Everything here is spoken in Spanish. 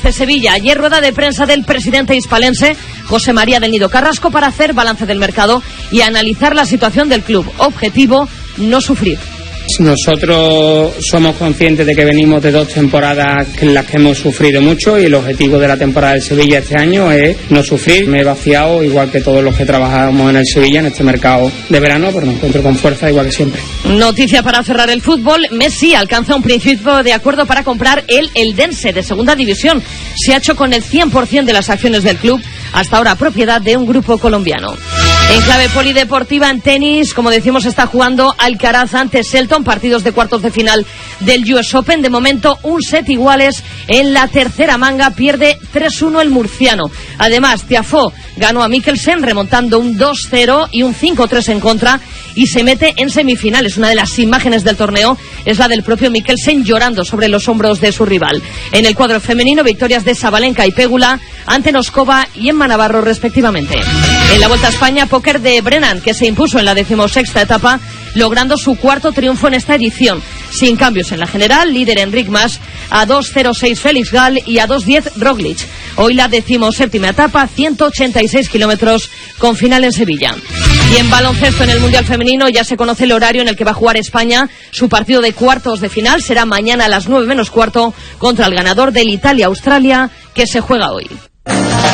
Elche-Sevilla. Ayer rueda de prensa del presidente hispalense, José María del Nido Carrasco, para hacer balance del mercado y analizar la situación del club. Objetivo, no sufrir. Nosotros somos conscientes de que venimos de 2 temporadas en las que hemos sufrido mucho y el objetivo de la temporada del Sevilla este año es no sufrir. Me he vaciado igual que todos los que trabajamos en el Sevilla en este mercado de verano, pero me encuentro con fuerza igual que siempre. Noticia para cerrar el fútbol. Messi alcanza un principio de acuerdo para comprar el Eldense de segunda división. Se ha hecho con el 100% de las acciones del club, hasta ahora propiedad de un grupo colombiano. En clave polideportiva, en tenis, como decimos, está jugando Alcaraz ante Shelton, partidos de cuartos de final del US Open. De momento, un set iguales en la tercera manga, pierde 3-1 el murciano. Además, Tiafoe ganó a Mikkelsen remontando un 2-0 y un 5-3 en contra y se mete en semifinales. Una de las imágenes del torneo es la del propio Mikkelsen llorando sobre los hombros de su rival. En el cuadro femenino, victorias de Sabalenka y Pegula ante Noskova y Emma Navarro respectivamente. En la Vuelta a España, póker de Brennan, que se impuso en la 16ª etapa, logrando su cuarto triunfo en esta edición. Sin cambios en la general, líder Enric Mas, a 2.06 Félix Gal y a 2.10 Roglic. Hoy la 17ª etapa, 186 kilómetros, con final en Sevilla. Y en baloncesto, en el Mundial Femenino, ya se conoce el horario en el que va a jugar España. Su partido de cuartos de final será mañana a las 9 menos cuarto contra el ganador del Italia-Australia, que se juega hoy.